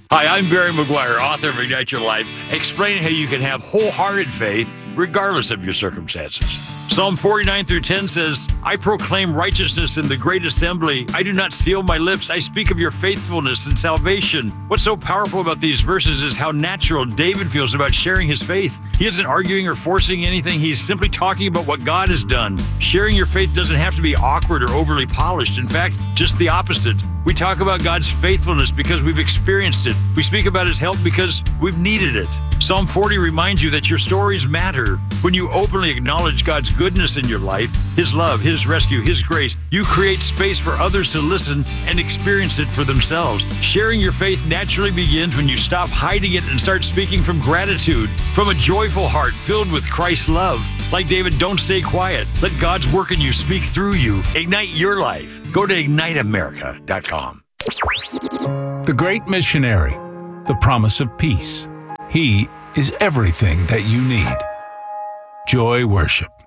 Hi, I'm Barry McGuire, author of Ignite Your Life, explaining how you can have wholehearted faith regardless of your circumstances. Psalm 49 through 10 says, I proclaim righteousness in the great assembly. I do not seal my lips. I speak of your faithfulness and salvation. What's so powerful about these verses is how natural David feels about sharing his faith. He isn't arguing or forcing anything. He's simply talking about what God has done. Sharing your faith doesn't have to be awkward or overly polished. In fact, just the opposite. We talk about God's faithfulness because we've experienced it. We speak about His help because we've needed it. Psalm 40 reminds you that your stories matter. When you openly acknowledge God's goodness in your life, His love, His rescue, His grace, you create space for others to listen and experience it for themselves. Sharing your faith naturally begins when you stop hiding it and start speaking from gratitude, from a joyful heart filled with Christ's love. Like David, don't stay quiet. Let God's work in you speak through you. Ignite your life. Go to IgniteAmerica.com. The Great Missionary, the promise of peace. He is everything that you need. Joy Worship.